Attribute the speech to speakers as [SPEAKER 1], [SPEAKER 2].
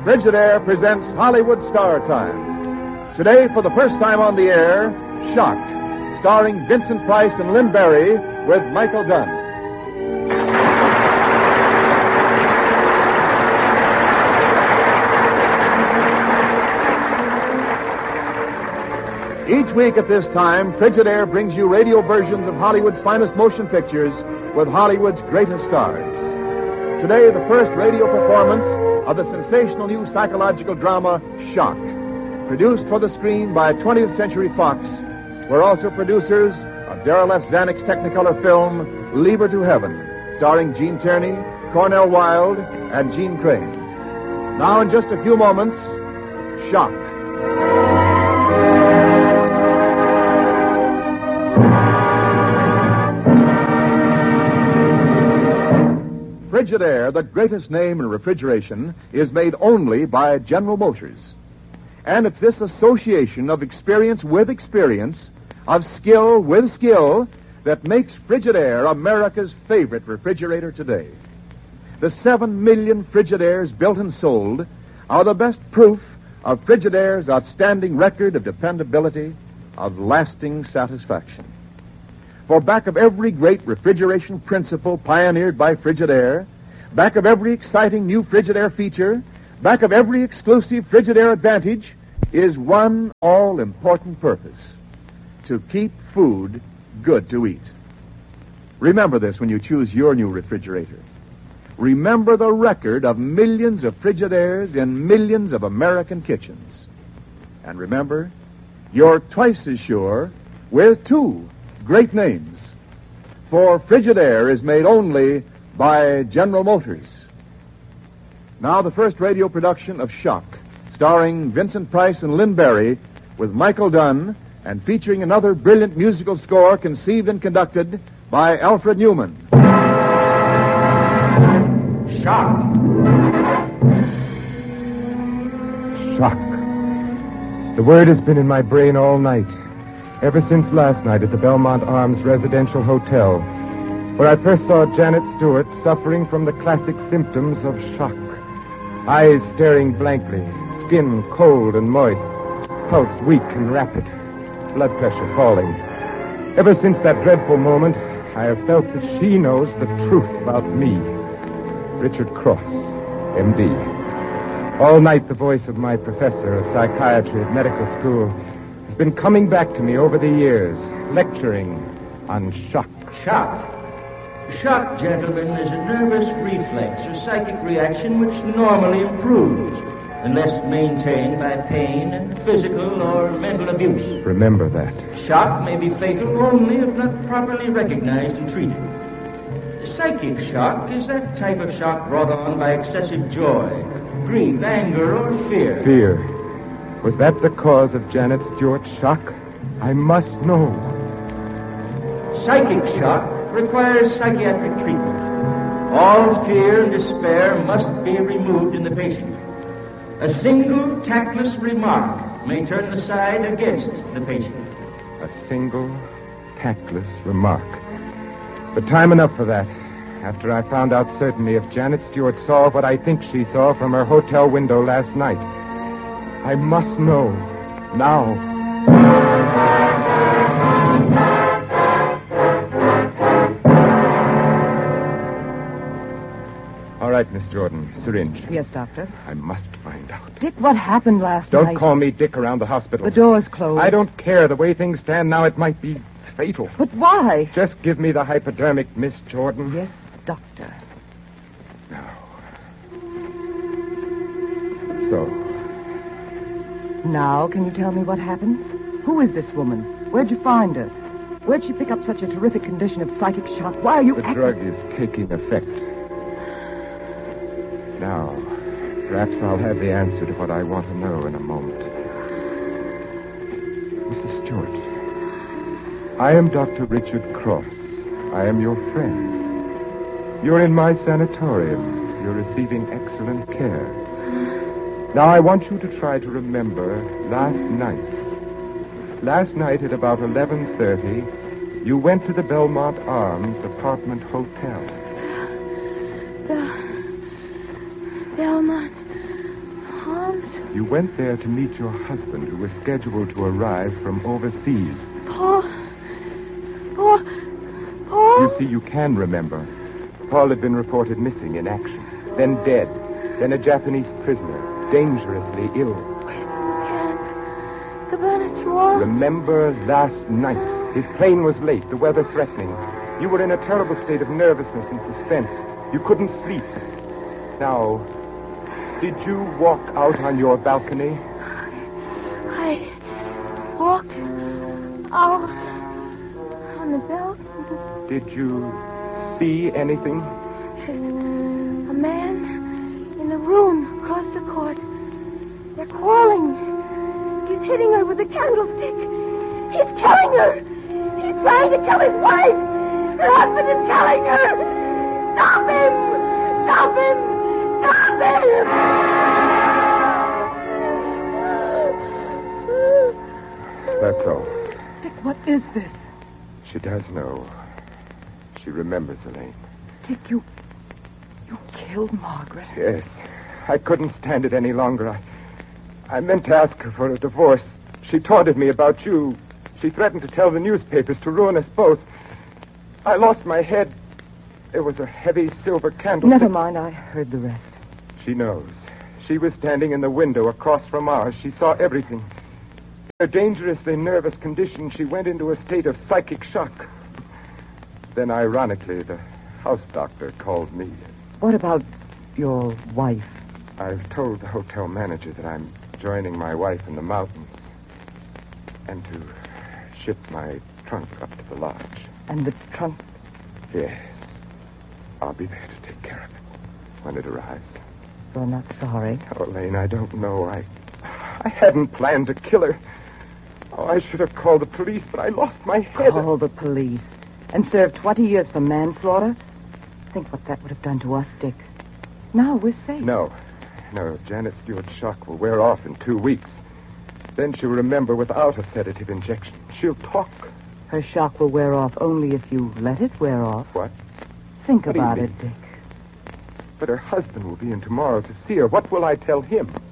[SPEAKER 1] Frigidaire presents Hollywood Star Time. Today, for the first time on the air, Shock, starring Vincent Price and Lynn Barry with Michael Dunn. Each week at this time, Frigidaire brings you radio versions of Hollywood's finest motion pictures with Hollywood's greatest stars. Today, the first radio performance of the sensational new psychological drama, Shock. Produced for the screen by 20th Century Fox, we're also producers of Darrell F. Zanuck's Technicolor film, Leave Her to Heaven, starring Gene Tierney, Cornell Wilde, and Gene Crane. Now, in just a few moments, Shock. Frigidaire, the greatest name in refrigeration, is made only by General Motors. And it's this association of experience with experience, of skill with skill, that makes Frigidaire America's favorite refrigerator today. The 7 million Frigidaires built and sold are the best proof of Frigidaire's outstanding record of dependability, of lasting satisfaction. For back of every great refrigeration principle pioneered by Frigidaire, back of every exciting new Frigidaire feature, back of every exclusive Frigidaire advantage, is one all-important purpose: to keep food good to eat. Remember this when you choose your new refrigerator. Remember the record of millions of Frigidaires in millions of American kitchens. And remember, you're twice as sure with two great names. For Frigidaire is made only by General Motors. Now the first radio production of Shock, starring Vincent Price and Lynn Barry, with Michael Dunn, and featuring another brilliant musical score conceived and conducted by Alfred Newman. Shock.
[SPEAKER 2] Shock. The word has been in my brain all night. Ever since last night at the Belmont Arms Residential Hotel, where I first saw Janet Stewart suffering from the classic symptoms of shock. Eyes staring blankly, skin cold and moist, pulse weak and rapid, blood pressure falling. Ever since that dreadful moment, I have felt that she knows the truth about me. Richard Cross, M.D. All night the voice of my professor of psychiatry at medical school has been coming back to me over the years, lecturing on shock.
[SPEAKER 3] Shock. Shock, gentlemen, is a nervous reflex or psychic reaction which normally improves unless maintained by pain and physical or mental abuse.
[SPEAKER 2] Remember that.
[SPEAKER 3] Shock may be fatal only if not properly recognized and treated. Psychic shock is that type of shock brought on by excessive joy, grief, anger, or fear.
[SPEAKER 2] Fear. Was that the cause of Janet Stewart's shock? I must know.
[SPEAKER 3] Psychic shock requires psychiatric treatment. All fear and despair must be removed in the patient. A single tactless remark may turn the side against the patient.
[SPEAKER 2] A single tactless remark. But time enough for that. After I found out certainly if Janet Stewart saw what I think she saw from her hotel window last night. I must know. Now. All right, Miss Jordan. Syringe.
[SPEAKER 4] Yes, Doctor.
[SPEAKER 2] I must find out.
[SPEAKER 4] Dick, what happened last night?
[SPEAKER 2] Don't call me Dick around the hospital.
[SPEAKER 4] The door's closed.
[SPEAKER 2] I don't care. The way things stand now, it might be fatal.
[SPEAKER 4] But why?
[SPEAKER 2] Just give me the hypodermic, Miss Jordan.
[SPEAKER 4] Yes, Doctor.
[SPEAKER 2] Now. So.
[SPEAKER 4] Now, can you tell me what happened? Who is this woman? Where'd you find her? Where'd she pick up such a terrific condition of psychic shock? Why are you...
[SPEAKER 2] The drug is taking effect. Now, perhaps I'll have the answer to what I want to know in a moment. Mrs. Stewart, I am Dr. Richard Cross. I am your friend. You're in my sanatorium. You're receiving excellent care. Now, I want you to try to remember last night. Last night at about 11:30, you went to the Belmont Arms Apartment Hotel.
[SPEAKER 5] Belmont
[SPEAKER 2] You went there to meet your husband, who was scheduled to arrive from overseas.
[SPEAKER 5] Paul.
[SPEAKER 2] You see, you can remember. Paul had been reported missing in action, then dead, then a Japanese prisoner, dangerously ill.
[SPEAKER 5] Cabanatuan.
[SPEAKER 2] Remember last night. His plane was late, the weather threatening. You were in a terrible state of nervousness and suspense. You couldn't sleep. Now, did you walk out on your balcony?
[SPEAKER 5] I walked out on the balcony.
[SPEAKER 2] Did you see anything?
[SPEAKER 5] A man in the room across the court. They're quarreling. He's hitting her with a candlestick. He's killing her. He's trying to kill his wife. Her husband is killing her. Stop him! Stop him! Stop him!
[SPEAKER 2] That's all.
[SPEAKER 4] Dick, what is this?
[SPEAKER 2] She does know. She remembers Elaine.
[SPEAKER 4] Dick, you killed Margaret.
[SPEAKER 2] Yes. I couldn't stand it any longer. I meant to ask her for a divorce. She taunted me about you. She threatened to tell the newspapers to ruin us both. I lost my head. There was a heavy silver candle.
[SPEAKER 4] Never mind, I heard the rest.
[SPEAKER 2] She knows. She was standing in the window across from ours. She saw everything. In a dangerously nervous condition, she went into a state of psychic shock. Then, ironically, the house doctor called me.
[SPEAKER 4] What about your wife?
[SPEAKER 2] I've told the hotel manager that I'm joining my wife in the mountains and to ship my trunk up to the lodge.
[SPEAKER 4] And the trunk?
[SPEAKER 2] Yes. I'll be there to take care of it when it arrives.
[SPEAKER 4] You're not sorry?
[SPEAKER 2] Oh, Elaine, I don't know. I hadn't planned to kill her. Oh, I should have called the police, but I lost my head.
[SPEAKER 4] Call the police. And serve 20 years for manslaughter? Think what that would have done to us, Dick. Now we're safe.
[SPEAKER 2] No, Janet Stewart's shock will wear off in 2 weeks. Then she'll remember without a sedative injection. She'll talk.
[SPEAKER 4] Her shock will wear off only if you let it wear off.
[SPEAKER 2] What?
[SPEAKER 4] Think
[SPEAKER 2] What do you
[SPEAKER 4] about
[SPEAKER 2] mean?
[SPEAKER 4] it, Dick.
[SPEAKER 2] But her husband will be in tomorrow to see her. What will I tell him?